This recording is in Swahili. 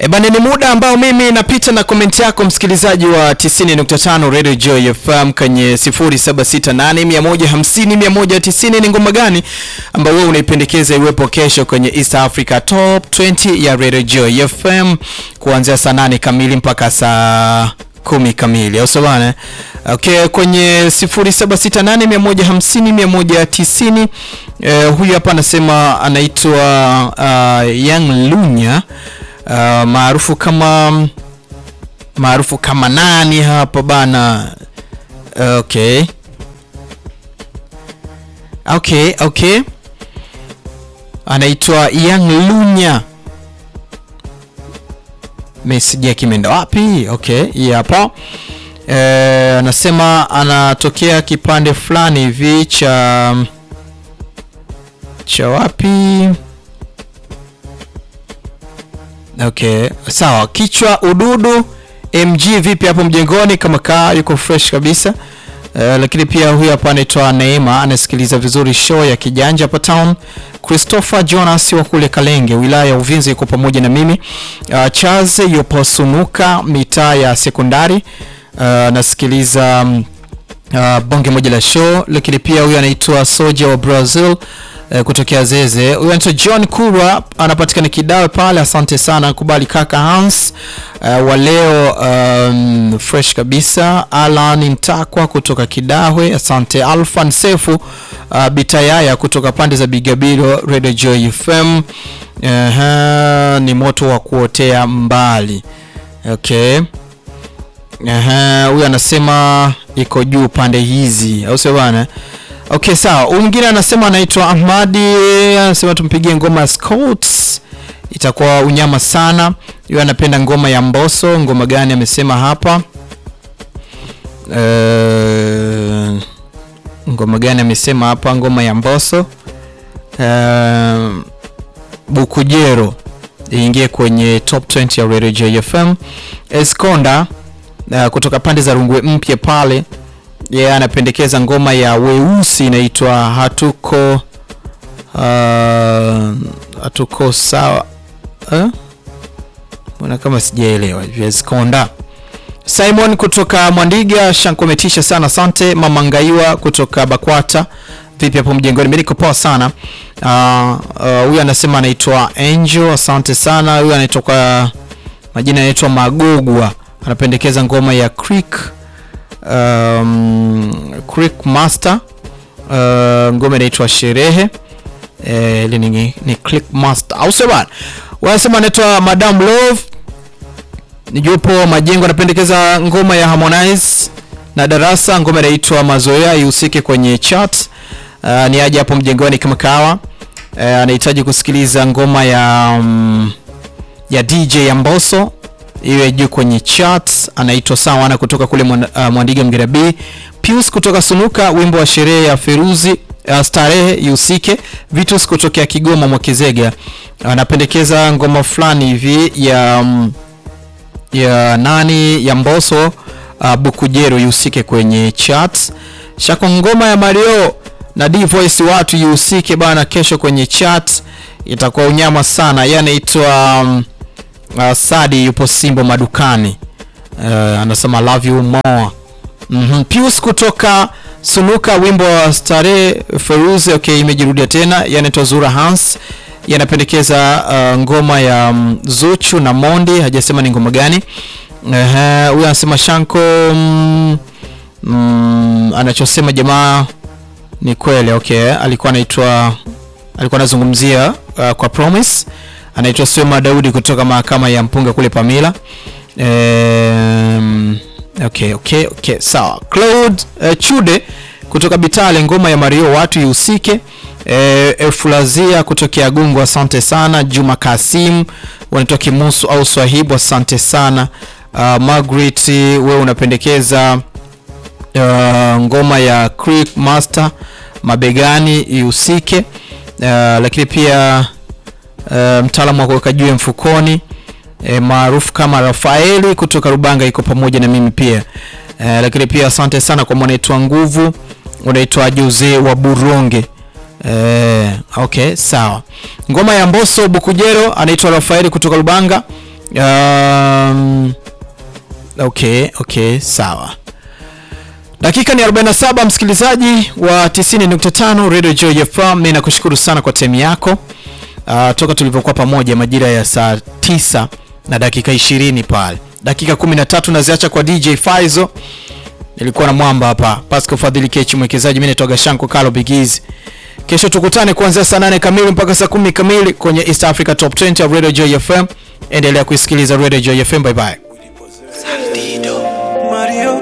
Bana, ni muda ambao mimi napita na comment yako msikilizaji wa 90.5 Radio Joy FM kwenye 0768150190. Ni ngoma gani ambayo wewe unaipendekeza iwepo kesho kwenye East Africa Top 20 ya Radio Joy FM kuanzia saa 8 kamili mpaka saa 10 kamili, au sawa bana? Okay, kwenye 0768150190. Huyu hapa anasema anaitwa Young Lunya, maarufu kama nani hapa bana? Okay. Anaitwa Young Lunya. Message yake imeenda wapi? Okay, hapa. Anasema anatokea kipande fulani hivi cha wapi? Okay, sawa. Kichwa ududu MG, vipi hapo mjengoni? Kama kaa yuko fresh kabisa. Lakini pia huyu hapa anaitwa Neema, anasikiliza vizuri show ya Kijanja hapa town. Christopher Jonas wa kule Kalenge, wilaya ya Uvinza, yuko pamoja na mimi. Charles yupo Sunuka, mitaa ya sekondari. Nasikiliza bonge moja la show. Lakini pia huyu anaitwa Soja wa Brazil, kutokea Zeze. Huyu anaitwa John Kurwa, anapatikana Kidawe pale. Asante sana, kubali kaka Hans wa leo, fresh kabisa. Alan Ntakwa kutoka Kidawe, asante. Alfan Sefu Bitayaya kutoka pande za Bigabiro, Radio Joy FM. Ni moto wa kuotea mbali. Okay. Huyu anasema iko juu pande hizi, au sio bana? Okay, sawa. Mwingine anasema anaitwa Ahmadi, anasema tumpigie ngoma ya Scouts, itakuwa unyama sana. Yeye anapenda ngoma ya Mbosso. Ngoma gani amesema hapa? Ngoma gani amesema hapa? Ngoma ya Mbosso. Bukujero iingie kwenye top 20 ya Radio JFM. Eskonda kutoka pande za Rungwe Mpya pale, yeye anapendekeza ngoma ya Weusi inaitwa hatuko sawa. Mbona kama sijaelewa. Eskonda. Simon kutoka Mwandiga, shankometisha sana, asante. Mama Ngaiwa kutoka Bakwata, vipi hapo mjengoni? Mimi niko poa sana. Huyu anasema anaitwa Angel, asante sana. Huyu anaitwa kwa majina anaitwa Magogwa, anapendekeza ngoma ya Creek Master. Ngoma inaitwa Sherehe. Ile ni Creek Master, au sio bana? Wanasema anaitwa Madam Love, nijupo Majengo, anapendekeza ngoma ya Harmonize na Darasa. Ngoma inaitwa Mazoea, ihusike kwenye chat. Ni aje hapo mjengoni kama kawa. Anahitaji kusikiliza ngoma ya DJ ya Mbosso, iwe juu kwenye chat. Anaitwa Sawana kutoka kule Mwandiga Mgerabi. Pius kutoka Sunuka, wimbo wa Sherehe ya Feruzi, Starehe ihusike. Vitus kutoka Kigoma Mwakizega, anapendekeza ngoma fulani hivi ya nani ya Mbosso, Bukujero ihusike kwenye chat. Shako ngoma ya Mario na D-Voice watu ihusike bana kesho kwenye chat, itakuwa unyama sana. Yeye anaitwa Sadi, yupo Simbo Madukani. Anasema love you more. Pius kutoka Sunuka, wimbo wa Starehe Feruzi. Okay, imejirudia tena. Yeye anaitwa Zura Hans, yanapendekeza ngoma ya Zuchu na Mondi, hajasema ni ngoma gani. Huyu anasema Shanko, anachosema jamaa ni kweli. Okay, alikuwa anazungumzia kwa Promise. Anaitwa Swema Daudi kutoka mahakama ya Mpunga kule Pamila. Okay, sawa. Claude Chude kutoka Bitale, ngoma ya Mario watu ihusike. Efulazia kutoka Gungu, asante sana. Juma Kasim wanatoka Kimusu au Swahibu, asante sana. Margaret, wewe unapendekeza ngoma ya Creek Master, Mabegani ihusike. Lakini pia mtaalamu wa kuweka juu mfukoni, maarufu kama Rafaeli kutoka Rubanga, iko pamoja na mimi pia. Lakini pia asante sana kwa mwanaitwa Nguvu, unaitwa Jose wa Buronge. Okay, sawa. Ngoma ya Mbosso Bukujero, anaitwa Rafaeli kutoka Rubanga. Okay, sawa. Dakika ni 47, msikilizaji wa 90.5 Radio Joy FM. Mimi nakushukuru sana kwa time yako. Toka tulivyokuwa pamoja majira ya saa 9 na dakika 20 pale. Dakika 13 naziacha kwa DJ Faizo. Nilikuwa na mwamba hapa, Pascal Fadhili Kechi mwekezaji, mimi naitwa Gashanko Carlo Bigizi. Kesho tukutane kuanzia saa 8 kamili mpaka saa 10 kamili kwenye East Africa Top 20 ya Radio Joy FM. Endelea kusikiliza Radio Joy FM. Bye bye.